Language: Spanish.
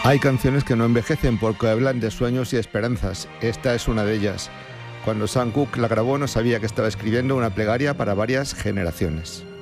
Hay canciones que no envejecen porque hablan de sueños y esperanzas. Esta es una de ellas. Cuando Sam Cooke la grabó no sabía que estaba escribiendo una plegaria para varias generaciones.